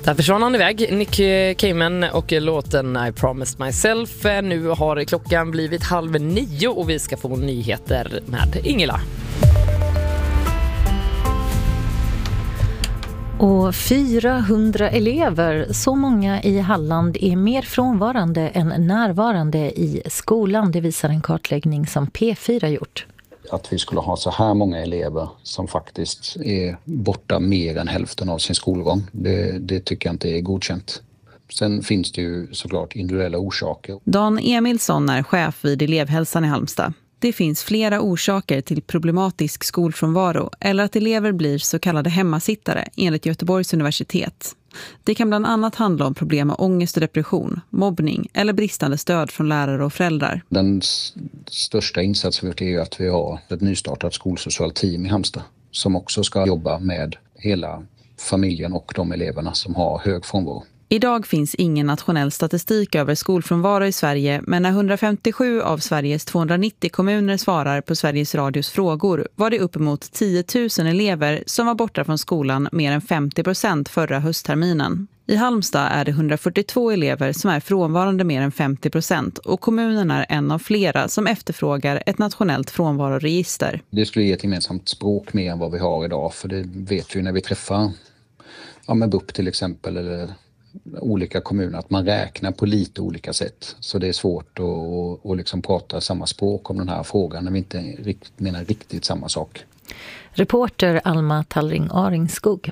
Där försvann han iväg, Nick Cayman och låten I Promised Myself. Nu har klockan blivit 8:30 och vi ska få nyheter med Ingela. Och 400 elever, så många i Halland, är mer frånvarande än närvarande i skolan. Det visar en kartläggning som P4 gjort. Att vi skulle ha så här många elever som faktiskt är borta mer än hälften av sin skolgång, det tycker jag inte är godkänt. Sen finns det ju såklart individuella orsaker. Dan Emilsson är chef vid elevhälsan i Halmstad. Det finns flera orsaker till problematisk skolfrånvaro eller att elever blir så kallade hemmasittare enligt Göteborgs universitet. Det kan bland annat handla om problem med ångest och depression, mobbning eller bristande stöd från lärare och föräldrar. Den största insatsen vi har gjort är ju att vi har ett nystartat skolsocialt team i Halmstad som också ska jobba med hela familjen och de eleverna som har hög frånvaro. Idag finns ingen nationell statistik över skolfrånvaro i Sverige, men när 157 av Sveriges 290 kommuner svarar på Sveriges Radios frågor var det uppemot 10 000 elever som var borta från skolan mer än 50% förra höstterminen. I Halmstad är det 142 elever som är frånvarande mer än 50% och kommunen är en av flera som efterfrågar ett nationellt frånvaroregister. Det skulle ge ett gemensamt språk mer än vad vi har idag, för det vet vi när vi träffar med BUP till exempel eller olika kommuner, att man räknar på lite olika sätt. Så det är svårt att liksom prata samma språk om den här frågan när vi inte menar riktigt samma sak. Reporter Alma Tallring-Aringskog.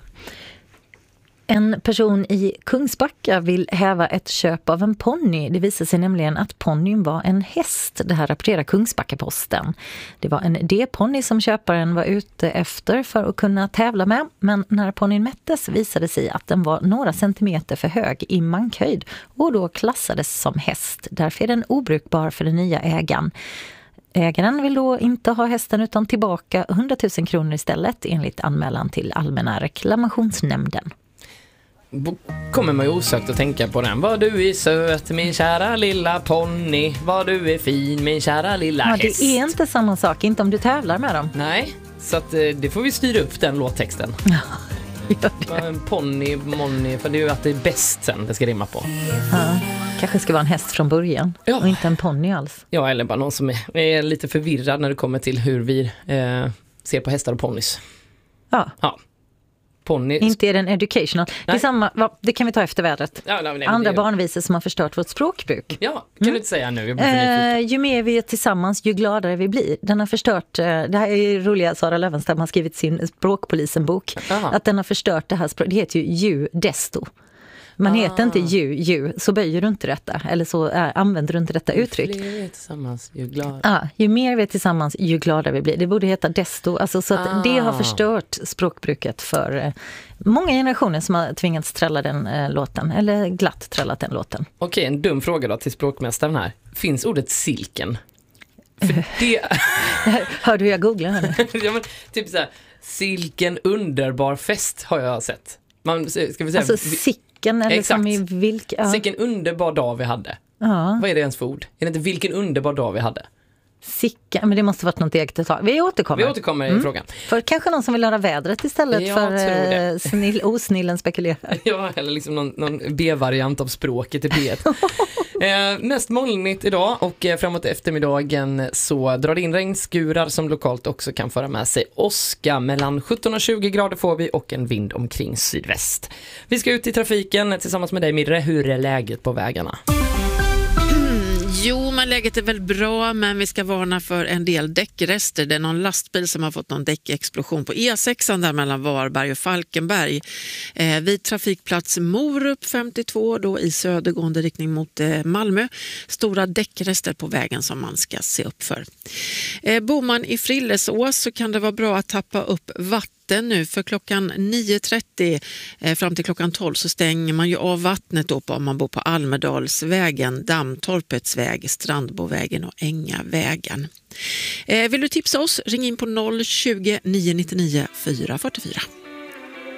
En person i Kungsbacka vill häva ett köp av en ponny. Det visar sig nämligen att ponnyn var en häst. Det här rapporterar Kungsbacka-Posten. Det var en D-ponny som köparen var ute efter för att kunna tävla med. Men när ponnyn mättes visade sig att den var några centimeter för hög i mankhöjd och då klassades som häst. Därför är den obrukbar för den nya ägaren. Ägaren vill då inte ha hästen utan tillbaka 100 000 kronor istället enligt anmälan till Allmänna reklamationsnämnden. Kommer man ju osökt att tänka på den. Vad du är söt, min kära lilla ponny. Vad du är fin, min kära lilla häst. Det är inte samma sak, inte om du tävlar med dem. Nej, så att det får vi styra upp den låttexten. En ponny, monny, för det är ju att det är bäst sen det ska rimma på. Ja, kanske ska vara en häst från början och inte en ponny alls. Ja, eller bara någon som är lite förvirrad när det kommer till hur vi ser på hästar och ponnys. Ja. Ponny. Inte är den educational. Det kan vi ta efter vädret. Andra barnvisor som har förstört vårt språkbruk. Ja, kan du inte säga nu? Ju mer vi är tillsammans, ju gladare vi blir. Den har förstört, det här är ju roliga, Sara Löfvenstam har skrivit sin språkpolisen-bok. Att den har förstört det här språket. Det heter ju ju desto. Man heter inte ju, så böjer du inte detta. Eller så använder du inte detta uttryck. Ju fler vi är tillsammans, ju gladare. Ju mer vi är tillsammans, ju gladare vi blir. Det borde heta desto. Alltså, så att det har förstört språkbruket för många generationer som har tvingats trälla den låten. Eller glatt trällat den låten. Okej, en dum fråga då till språkmästaren här. Finns ordet silken? För det... Hör du hur jag googlar här nu? Ja, men, typ så här, silken underbar fest har jag sett. Ska vi säga... Alltså eller exakt. som i Vilken underbar dag vi hade. Vad är det ens för ord? Är det inte vilken underbar dag vi hade? Sickan, men det måste varit något eget tag. Vi återkommer i frågan. För kanske någon som vill höra vädret istället för osnillen spekulerar. Ja, eller liksom någon B-variant av språket i P1. Mest molnigt idag och framåt eftermiddagen så drar det in regnskurar som lokalt också kan föra med sig åska. Mellan 17 och 20 grader får vi och en vind omkring sydväst. Vi ska ut i trafiken tillsammans med dig, Mirre. Hur är läget på vägarna? Jo, men läget är väl bra, men vi ska varna för en del däckrester. Det är någon lastbil som har fått någon däckexplosion på E6 där mellan Varberg och Falkenberg. Vid trafikplats Morup 52 då i södergående riktning mot Malmö. Stora däckrester på vägen som man ska se upp för. Bor man i Frillesås så kan det vara bra att tappa upp vatten nu, för klockan 9.30 fram till klockan 12 så stänger man ju av vattnet då om man bor på Almedalsvägen, Dammtorpets väg, Strandbovägen och Ängavägen. Vill du tipsa oss? Ring in på 020 999 444.